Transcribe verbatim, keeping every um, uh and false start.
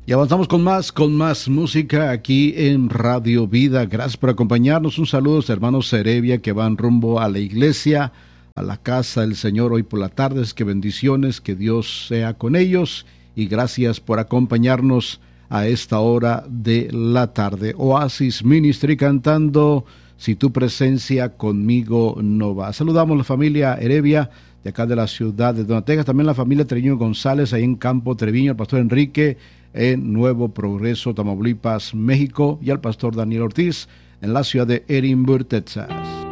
Y avanzamos con más, con más música aquí en Radio Vida. Gracias por acompañarnos. Un saludo a los hermanos Heredia que van rumbo a la iglesia, a la casa del Señor hoy por la tarde. Es que bendiciones, que Dios sea con ellos. Y gracias por acompañarnos a esta hora de la tarde. Oasis Ministry cantando Si tu presencia conmigo no va. Saludamos a la familia Heredia de acá de la ciudad de Donatega. También la familia Treviño González ahí en Campo Treviño. El pastor Enrique en Nuevo Progreso, Tamaulipas, México, y al pastor Daniel Ortiz en la ciudad de Edinburgh, Texas.